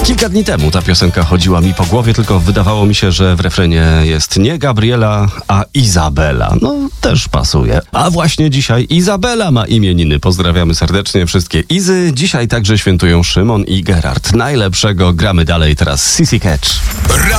Kilka dni temu ta piosenka chodziła mi po głowie, tylko wydawało mi się, że w refrenie jest nie Gabriela, a Izabela. No, też pasuje. A właśnie dzisiaj Izabela ma imieniny. Pozdrawiamy serdecznie wszystkie Izy. Dzisiaj także świętują Szymon i Gerard. Najlepszego gramy dalej teraz Sissy Catch.